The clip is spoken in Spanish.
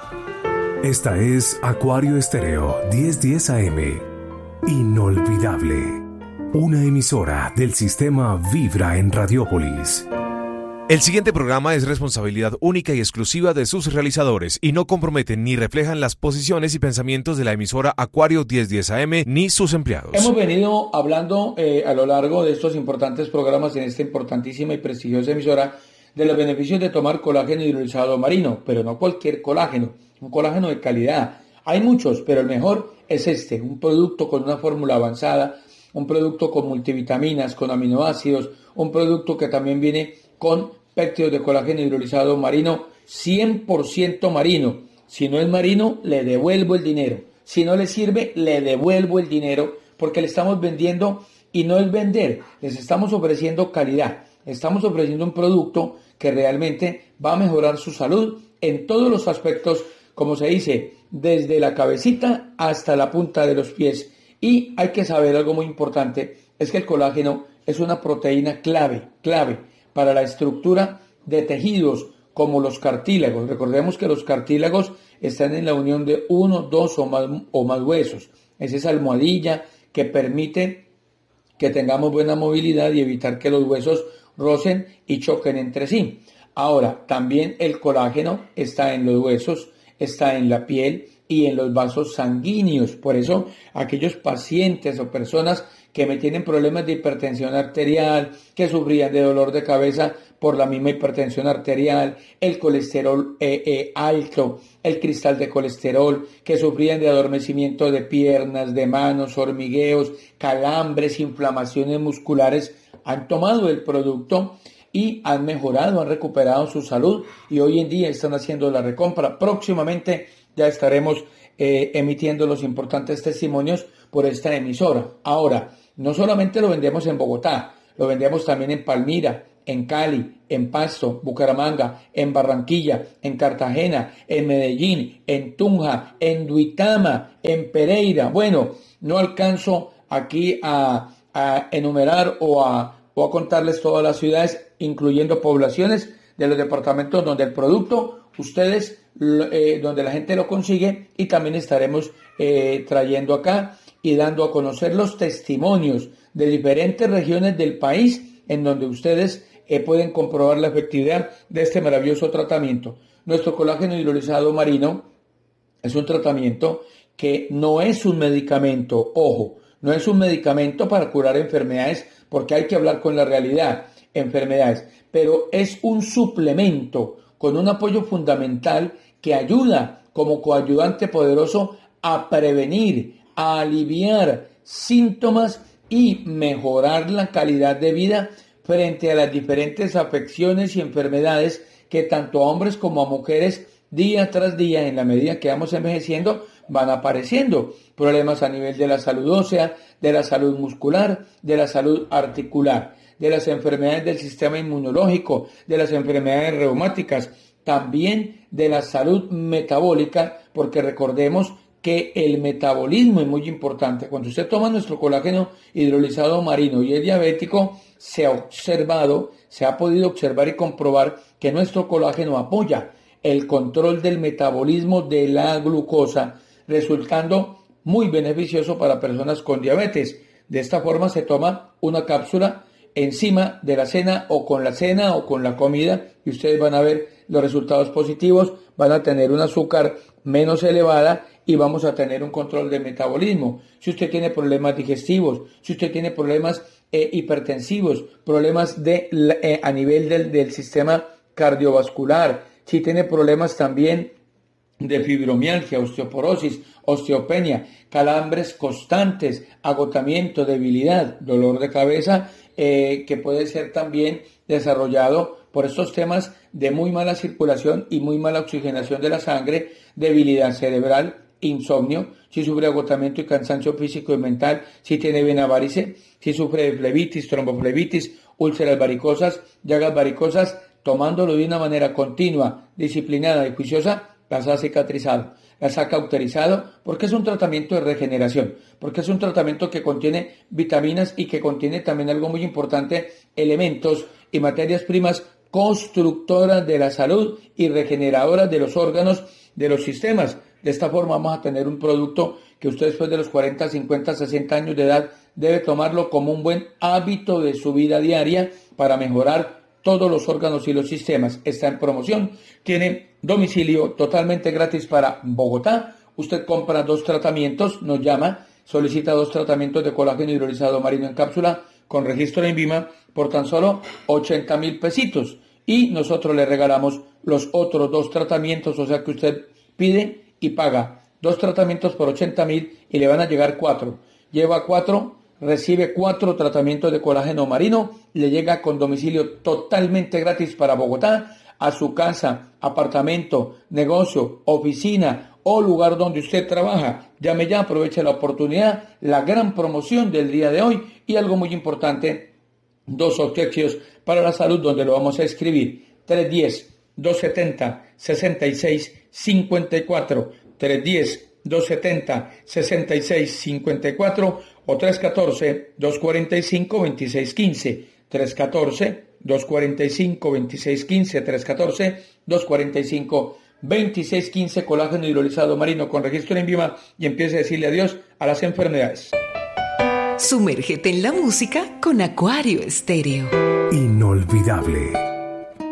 Esta es Acuario Estéreo 1010 AM. Inolvidable. Una emisora del sistema Vibra en Radiópolis. El siguiente programa es responsabilidad única y exclusiva de sus realizadores y no comprometen ni reflejan las posiciones y pensamientos de la emisora Acuario 1010 AM ni sus empleados. Hemos venido hablando a lo largo de estos importantes programas en esta importantísima y prestigiosa emisora de los beneficios de tomar colágeno hidrolizado marino, pero no cualquier colágeno, un colágeno de calidad. Hay muchos, pero el mejor es este, un producto con una fórmula avanzada, un producto con multivitaminas, con aminoácidos, un producto que también viene con péptidos de colágeno hidrolizado marino, 100% marino. Si no es marino, le devuelvo el dinero. Si no le sirve, le devuelvo el dinero, porque le estamos vendiendo, y no es vender, les estamos ofreciendo calidad. Estamos ofreciendo un producto que realmente va a mejorar su salud en todos los aspectos, como se dice, desde la cabecita hasta la punta de los pies. Y hay que saber algo muy importante, es que el colágeno es una proteína clave para la estructura de tejidos como los cartílagos. Recordemos que los cartílagos están en la unión de uno, dos o más huesos. Es esa almohadilla que permite que tengamos buena movilidad y evitar que los huesos rocen y choquen entre sí. Ahora, también el colágeno está en los huesos, está en la piel y en los vasos sanguíneos. Por eso, aquellos pacientes o personas que me tienen problemas de hipertensión arterial, que sufrían de dolor de cabeza por la misma hipertensión arterial, el colesterol alto, el cristal de colesterol, que sufrían de adormecimiento de piernas, de manos, hormigueos, calambres, inflamaciones musculares, han tomado el producto y han mejorado, han recuperado su salud y hoy en día están haciendo la recompra. Próximamente ya estaremos emitiendo los importantes testimonios por esta emisora. Ahora, no solamente lo vendemos en Bogotá, lo vendemos también en Palmira, en Cali, en Pasto, Bucaramanga, en Barranquilla, en Cartagena, en Medellín, en Tunja, en Duitama, en Pereira. Bueno, no alcanzo aquí a enumerar o a contarles todas las ciudades, incluyendo poblaciones de los departamentos donde el producto, ustedes, donde la gente lo consigue, y también estaremos trayendo acá y dando a conocer los testimonios de diferentes regiones del país en donde ustedes pueden comprobar la efectividad de este maravilloso tratamiento. Nuestro colágeno hidrolizado marino es un tratamiento que no es un medicamento, ojo, no es un medicamento para curar enfermedades, porque hay que hablar con la realidad, enfermedades, pero es un suplemento con un apoyo fundamental que ayuda como coayudante poderoso a prevenir, a aliviar síntomas y mejorar la calidad de vida frente a las diferentes afecciones y enfermedades que tanto a hombres como a mujeres día tras día, en la medida que vamos envejeciendo, van apareciendo. Problemas a nivel de la salud ósea, de la salud muscular, de la salud articular, de las enfermedades del sistema inmunológico, de las enfermedades reumáticas, también de la salud metabólica, porque recordemos que el metabolismo es muy importante. Cuando usted toma nuestro colágeno hidrolizado marino y es diabético, se ha podido observar y comprobar que nuestro colágeno apoya el control del metabolismo de la glucosa, resultando muy beneficioso para personas con diabetes. De esta forma se toma una cápsula encima de la cena o con la comida y ustedes van a ver los resultados positivos, van a tener un azúcar menos elevada y vamos a tener un control del metabolismo. Si usted tiene problemas digestivos, si usted tiene problemas hipertensivos, problemas a nivel del sistema cardiovascular, si tiene problemas también de fibromialgia, osteoporosis, osteopenia, calambres constantes, agotamiento, debilidad, dolor de cabeza, que puede ser también desarrollado por estos temas de muy mala circulación y muy mala oxigenación de la sangre, debilidad cerebral, insomnio, si sufre agotamiento y cansancio físico y mental, si tiene vena varice, si sufre de flebitis, tromboflebitis, úlceras varicosas, llagas varicosas, tomándolo de una manera continua, disciplinada y juiciosa, las ha cicatrizado, las ha cauterizado, porque es un tratamiento de regeneración, porque es un tratamiento que contiene vitaminas y que contiene también algo muy importante, elementos y materias primas constructoras de la salud y regeneradoras de los órganos de los sistemas. De esta forma vamos a tener un producto que usted después de los 40, 50, 60 años de edad debe tomarlo como un buen hábito de su vida diaria para mejorar todos los órganos y los sistemas. Está en promoción, tiene domicilio totalmente gratis para Bogotá. Usted compra 2 tratamientos, nos llama, solicita 2 tratamientos de colágeno hidrolizado marino en cápsula con registro en INVIMA por tan solo 80.000 pesitos. Y nosotros le regalamos los otros 2 tratamientos, o sea que usted pide y paga 2 tratamientos por 80.000 y le van a llegar 4. Lleva 4, recibe 4 tratamientos de colágeno marino, le llega con domicilio totalmente gratis para Bogotá, a su casa, apartamento, negocio, oficina o lugar donde usted trabaja. Llame ya, aproveche la oportunidad, la gran promoción del día de hoy y algo muy importante, 2 obsequios para la salud donde lo vamos a escribir. 310-270-6654, 310-270-6654 o 314-245-2615, 314-245-2615, 314-245-2615, colágeno hidrolizado marino con registro en INVIMA y empiece a decirle adiós a las enfermedades. Sumérgete en la música con Acuario Estéreo. Inolvidable.